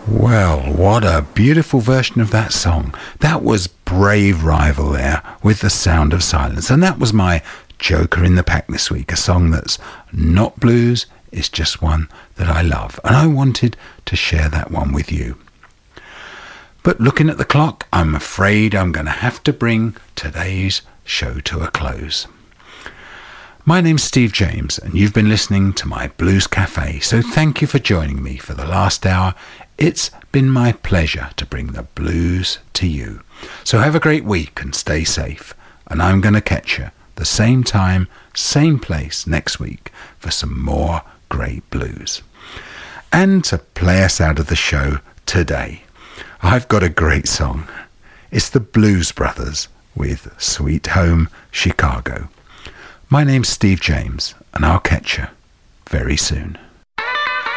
Well, what a beautiful version of that song. That was Brave Rival there with The Sound of Silence. And that was my Joker in the Pack this week, a song that's not blues, it's just one that I love. And I wanted to share that one with you. But looking at the clock, I'm afraid I'm going to have to bring today's show to a close. My name's Steve James, and you've been listening to my Blues Cafe, so thank you for joining me for the last hour. It's been my pleasure to bring the blues to you. So have a great week and stay safe, and I'm going to catch you the same time, same place next week for some more great blues. And to play us out of the show today, I've got a great song. It's the Blues Brothers with Sweet Home Chicago. My name's Steve James, and I'll catch you very soon.